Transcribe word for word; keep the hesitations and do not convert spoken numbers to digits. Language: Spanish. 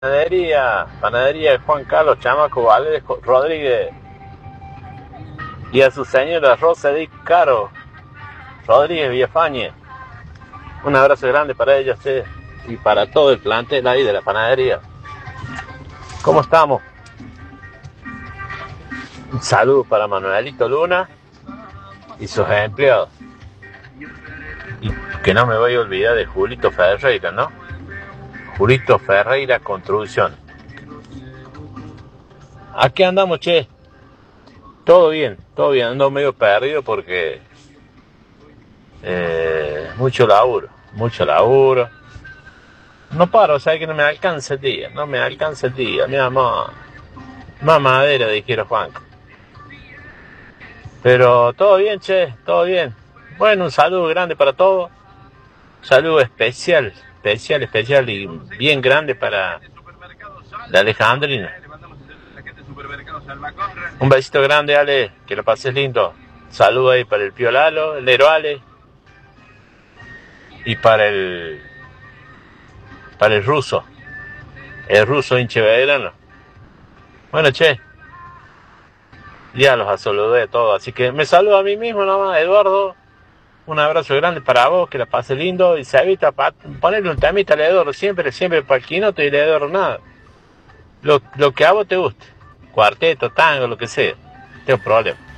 Panadería, panadería de Juan Carlos Chamaco Valdés Rodríguez y a su señora Rosa Di Caro Rodríguez Villafañe. Un abrazo grande para ella, sí, y para todo el plantel ahí de la panadería. ¿Cómo estamos? Un saludo para Manuelito Luna y sus empleados. Y que no me voy a olvidar de Julito Ferreira, ¿no? Julito Ferreira Construcción. Aquí andamos, che. Todo bien, todo bien. Ando medio perdido porque eh, mucho laburo, mucho laburo. No paro, o sea que no me alcanza el día, no me alcanza el día. Mi mamá, mamadera, dijeron Juanco. Pero todo bien, che, todo bien. Bueno, un saludo grande para todos. Un saludo especial, especial, especial y bien grande para la Alejandrina. Un besito grande, Ale, que lo pases lindo. Saludo ahí para el Pío Lalo, el Nero Ale. Y para el para el ruso. El ruso hinche veterano. Bueno, che. Ya los saludé a todos. Así que me saludo a mí mismo nomás, Eduardo. Un abrazo grande para vos, que la pase lindo. Y se evita pa- ponerle un temita al Eduardo siempre, siempre para el quinoto y el Eduardo nada. Lo, lo que a vos te guste. Cuarteto, tango, lo que sea. No tengo problema.